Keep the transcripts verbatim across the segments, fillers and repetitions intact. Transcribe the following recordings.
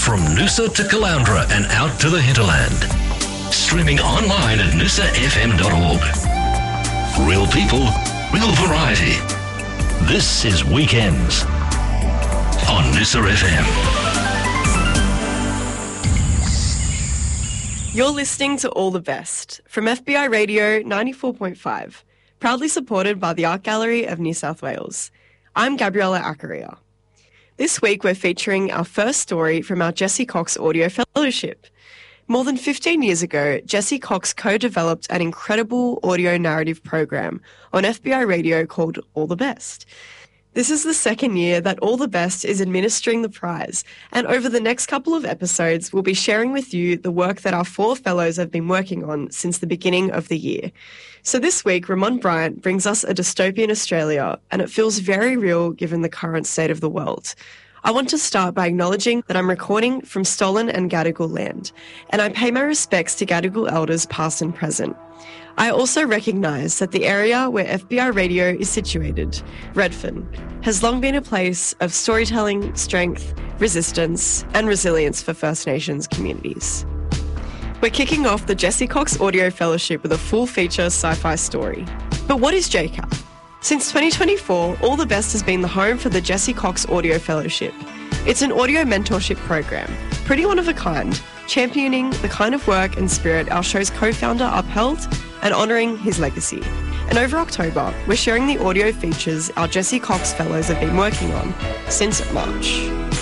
From Noosa to Caloundra and out to the hinterland. Streaming online at noosa f m dot org. Real people, real variety. This is Weekends on Noosa F M. You're listening to All the Best from F B I Radio ninety-four point five, proudly supported by the Art Gallery of New South Wales. I'm Gabriella Accaria. This week we're featuring our first story from our Jesse Cox Audio Fellowship. More than fifteen years ago, Jesse Cox co-developed an incredible audio narrative program on F B I Radio called All the Best. This is the second year that All the Best is administering the prize, and over the next couple of episodes, we'll be sharing with you the work that our four fellows have been working on since the beginning of the year. So this week, Ramon Bryant brings us a dystopian Australia, and it feels very real given the current state of the world. I want to start by acknowledging that I'm recording from stolen and Gadigal land, and I pay my respects to Gadigal elders past and present. I also recognise that the area where F B I Radio is situated, Redfern, has long been a place of storytelling, strength, resistance and resilience for First Nations communities. We're kicking off the Jesse Cox Audio Fellowship with a full-feature sci-fi story. But what is J C A F? Since twenty twenty-four, All the Best has been the home for the Jesse Cox Audio Fellowship. It's an audio mentorship program, pretty one of a kind, championing the kind of work and spirit our show's co-founder upheld and honouring his legacy. And over October, we're sharing the audio features our Jesse Cox Fellows have been working on since March.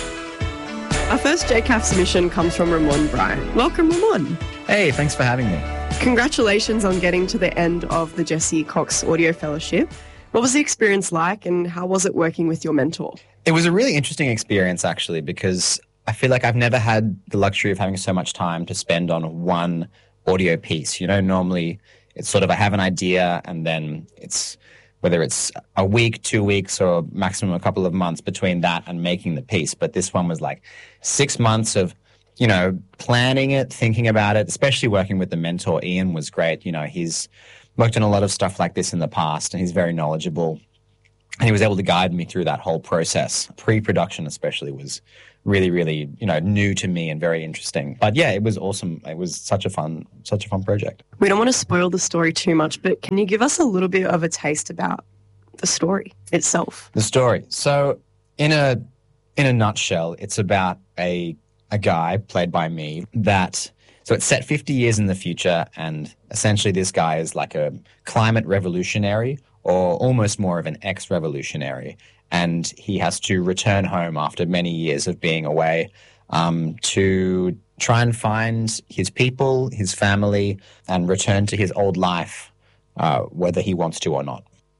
Our first J C A F submission comes from Ramon Bryant. Welcome, Ramon. Hey, thanks for having me. Congratulations on getting to the end of the Jesse Cox Audio Fellowship. What was the experience like and how was it working with your mentor? It was a really interesting experience, actually, because I feel like I've never had the luxury of having so much time to spend on one audio piece. You know, normally it's sort of I have an idea and then it's whether it's a week, two weeks, or maximum a couple of months between that and making the piece. But this one was like six months of, you know, planning it, thinking about it, especially working with the mentor. Ian was great. You know, he's worked on a lot of stuff like this in the past and he's very knowledgeable. And he was able to guide me through that whole process. Pre-production especially was really, really, you know, new to me and very interesting. But yeah, it was awesome. It was such a fun, such a fun project. We don't want to spoil the story too much, but can you give us a little bit of a taste about the story itself? The story. So in a in a nutshell, it's about a a guy played by me that so it's set fifty years in the future, and essentially this guy is like a climate revolutionary or almost more of an ex-revolutionary. And he has to return home after many years of being away um, to try and find his people, his family, and return to his old life, uh, whether he wants to or not.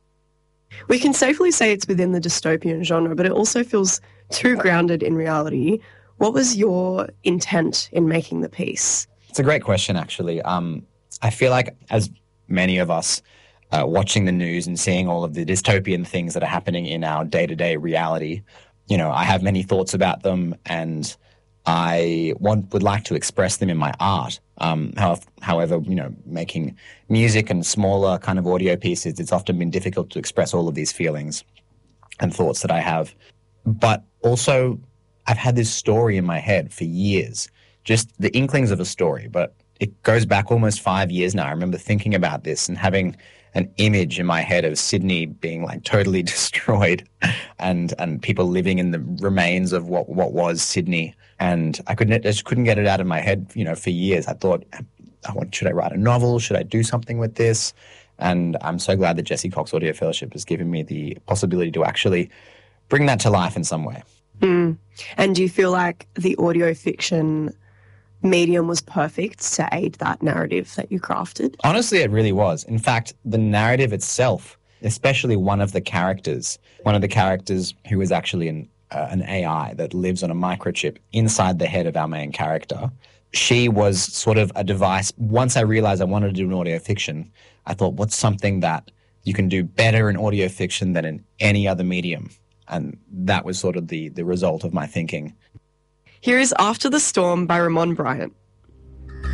We can safely say it's within the dystopian genre, but it also feels too grounded in reality. What was your intent in making the piece? It's a great question, actually. Um, I feel like as many of us Uh, watching the news and seeing all of the dystopian things that are happening in our day-to-day reality, you know, I have many thoughts about them and I want, would like to express them in my art. Um, how, however, you know, making music and smaller kind of audio pieces, it's often been difficult to express all of these feelings and thoughts that I have. But also, I've had this story in my head for years, just the inklings of a story, but it goes back almost five years now. I remember thinking about this and having an image in my head of Sydney being like totally destroyed and and people living in the remains of what, what was Sydney. And I couldn't, I just couldn't get it out of my head, you know, for years. I thought, I want, should I write a novel? Should I do something with this? And I'm so glad that Jesse Cox Audio Fellowship has given me the possibility to actually bring that to life in some way. Mm. And do you feel like the audio fiction medium was perfect to aid that narrative that you crafted? Honestly, it really was. In fact, the narrative itself, especially one of the characters, one of the characters who is actually an, uh, an A I that lives on a microchip inside the head of our main character, she was sort of a device. Once I realized I wanted to do an audio fiction, I thought, what's something that you can do better in audio fiction than in any other medium? And that was sort of the, the result of my thinking. Here is After the Storm by Ramon Bryant.